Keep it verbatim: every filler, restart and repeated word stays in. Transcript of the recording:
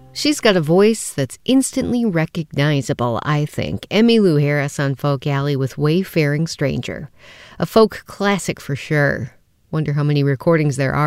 She's got a voice that's instantly recognizable, I think. Emmylou Harris on Folk Alley with Wayfaring Stranger. A folk classic for sure. Wonder how many recordings there are